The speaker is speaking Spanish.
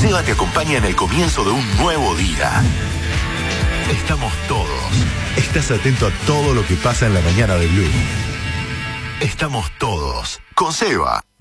Seba te acompaña en el comienzo de un nuevo día. Estamos todos. Estás atento a todo lo que pasa en la mañana de Blue. Estamos todos con Seba.